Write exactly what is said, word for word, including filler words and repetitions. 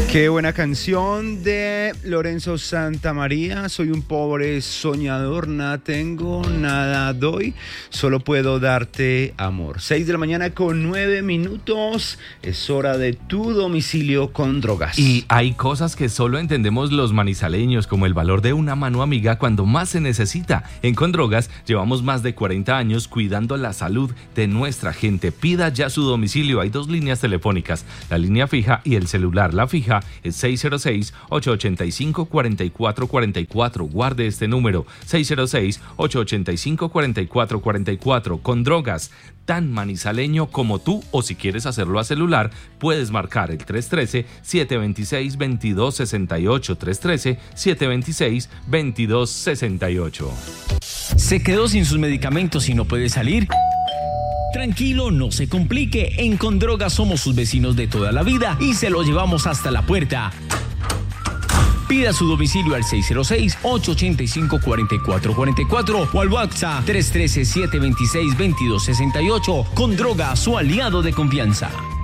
Qué buena canción de Lorenzo Santamaría. Soy un pobre soñador, nada tengo, nada doy, solo puedo darte amor. Seis de la mañana con nueve minutos. Es hora de tu domicilio con drogas. Y hay cosas que solo entendemos los manizaleños, como el valor de una mano amiga cuando más se necesita. En Condrogas llevamos más de cuarenta años cuidando la salud de nuestra gente. Pida ya su domicilio. Hay dos líneas telefónicas, la línea fija y el celular. La fija es seis cero seis, ocho ocho cinco, cuatro cuatro cuatro cuatro. Guarde este número, seis cero seis, ocho ocho cinco, cuatro cuatro cuatro cuatro. Condrogas, tan manizaleño como tú, o si quieres hacerlo a celular, puedes marcar el tres uno tres, siete dos seis, dos dos seis ocho, tres uno tres, siete dos seis, dos dos seis ocho. ¿Se quedó sin sus medicamentos y no puede salir? Tranquilo, no se complique. En Condrogas somos sus vecinos de toda la vida y se lo llevamos hasta la puerta. Pida su domicilio al seis cero seis, ocho ocho cinco, cuatro cuatro cuatro cuatro o al WhatsApp tres uno tres, siete dos seis, dos dos seis ocho. Condrogas, su aliado de confianza.